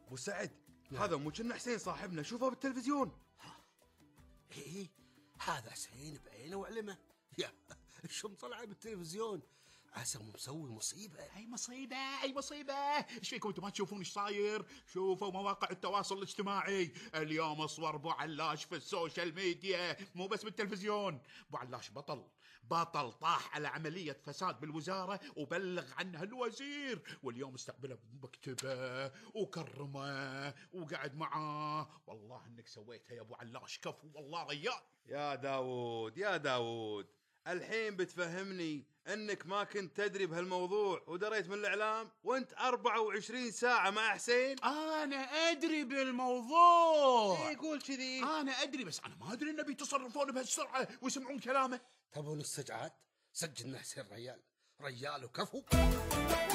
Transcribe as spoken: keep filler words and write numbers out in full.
ابو سعد، هذا مو كنا حسين صاحبنا شوفه بالتلفزيون. ايه هذا حسين بعينه وعلمه. يا شو مطلعه بالتلفزيون؟ عسى مسوي مصيبه. اي مصيبه اي مصيبه. ايش فيكم انتم ما تشوفون ايش صاير؟ شوفوا مواقع التواصل الاجتماعي اليوم، صور ابو علاش في السوشيال ميديا مو بس بالتلفزيون. ابو علاش بطل بطل طاح على عمليه فساد بالوزاره وبلغ عنها الوزير، واليوم استقبله بمكتبه وكرمه وقعد معاه. والله انك سويتها يا ابو علاش، كفو والله ريال. يا داود يا داود، الحين بتفهمني انك ما كنت تدري بهالموضوع ودريت من الاعلام وانت أربعة وعشرين ساعة مع حسين؟ انا ادري بالموضوع. ايه قول كذي. انا ادري، بس انا ما ادري انه بيتصرفون بهالسرعه ويسمعون كلامه. تبون السجعات؟ سجلنا حسين ريال ريال وكفو.